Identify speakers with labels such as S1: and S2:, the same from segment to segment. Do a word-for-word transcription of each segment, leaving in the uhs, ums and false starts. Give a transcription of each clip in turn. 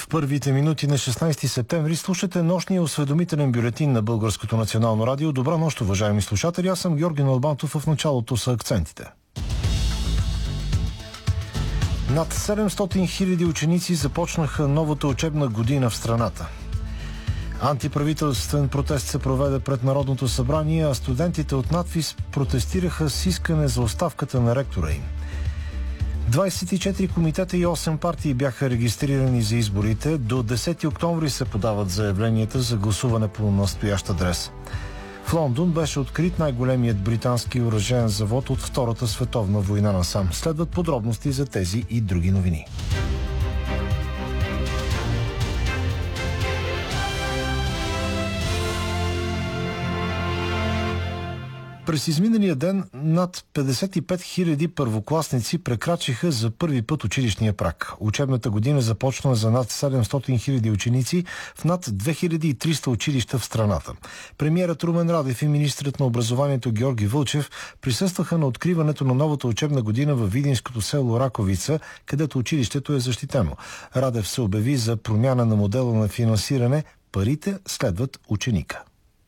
S1: В първите минути на шестнайсети септември слушате нощния осведомителен бюлетин на Българското национално радио. Добра нощ, уважаеми слушатели. Аз съм Георги Налбантов, в началото са акцентите. Над седемстотин хиляди ученици започнаха новата учебна година в страната. Антиправителствен протест се проведе пред Народното събрание, а студентите от надвис протестираха с искане за оставката на ректора им. двайсет и четири комитета и осем партии бяха регистрирани за изборите. До десети октомври се подават заявленията за гласуване по настоящ адрес. В Лондон беше открит най-големият британски оръжеен завод от Втората световна война насам. Следват подробности за тези и други новини. През изминалия ден над петдесет и пет хиляди първокласници прекрачиха за първи път училищния праг. Учебната година започна за над седемстотин хиляди ученици в над две хиляди и триста училища в страната. Премиерът Румен Радев и министрът на образованието Георги Вълчев присъстваха на откриването на новата учебна година във видинското село Раковица, където училището е защитено. Радев се обяви за промяна на модела на финансиране. Парите следват ученика.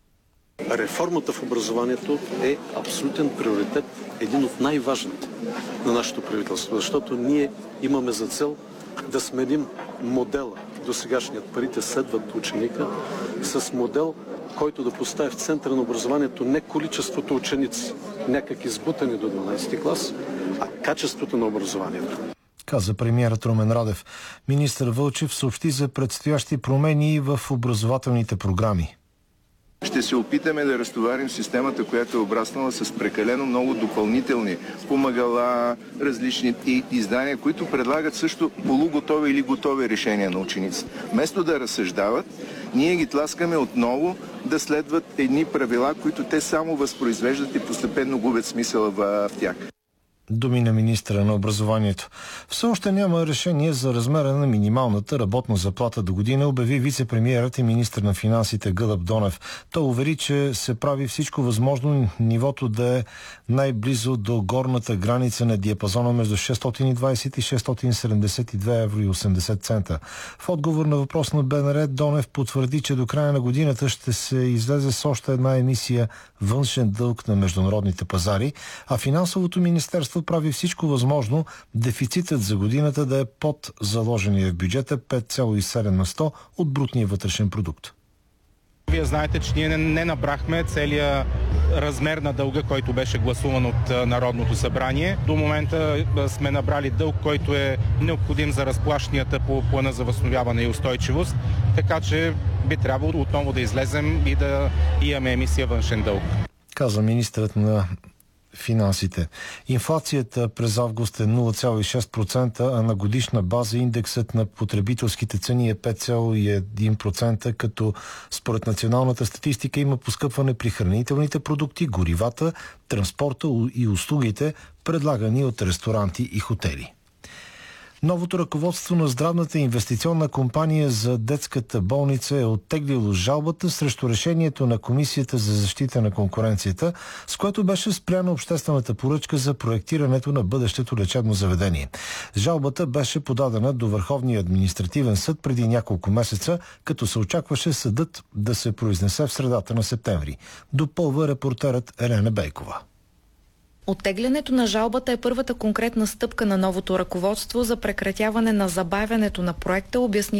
S2: Реформата в образованието е абсолютен приоритет, един от най-важните на нашето правителство, защото ние имаме за цел да сменим модела. До сегашният парите следват ученика с модел, който да постави в центъра на образованието не количеството ученици, някак избутани до дванайсети клас, а качеството на образованието.
S1: Каза премиерът Румен Радев. Министър Вълчев съобщи за предстоящи промени в образователните програми.
S3: Ще се опитаме да разтоварим системата, която е обраснала с прекалено много допълнителни помагала, различни издания, които предлагат също полуготови или готови решения на учениците. Вместо да разсъждават, ние ги тласкаме отново да следват едни правила, които те само възпроизвеждат и постепенно губят смисъла в тях.
S1: Думи на министъра на образованието. Все още няма решение за размера на минималната работна заплата до година, обяви вице-премиерът и министър на финансите Гълъб Донев. Той увери, че се прави всичко възможно нивото да е най-близо до горната граница на диапазона между шестстотин и двайсет и шестстотин седемдесет и две евро и осемдесет цента. В отговор на въпрос на БНР, Донев потвърди, че до края на годината ще се излезе с още една емисия външен дълг на международните пазари, а финансовото министерство прави всичко възможно дефицитът за годината да е под заложения в бюджета пет цяло и седем на сто от брутния вътрешен продукт.
S4: Вие знаете, че ние не, не набрахме целия размер на дълга, който беше гласуван от Народното събрание. До момента сме набрали дълг, който е необходим за разплащанията по плана за възстановяване и устойчивост, така че би трябвало отново да излезем и да имаме емисия външен дълг.
S1: Каза министърът на финансите. Инфлацията през август е нула цяло и шест процента, а на годишна база индексът на потребителските цени е пет цяло и едно процента, като според националната статистика има поскъпване при хранителните продукти, горивата, транспорта и услугите, предлагани от ресторанти и хотели. Новото ръководство на здравната инвестиционна компания за детската болница е оттеглило жалбата срещу решението на Комисията за защита на конкуренцията, с което беше спряна обществената поръчка за проектирането на бъдещето лечебно заведение. Жалбата беше подадена до Върховния административен съд преди няколко месеца, като се очакваше съдът да се произнесе в средата на септември. Допълва репортерът Елена Бейкова.
S5: Оттеглянето на жалбата е първата конкретна стъпка на новото ръководство за прекратяване на забавянето на проекта, обясни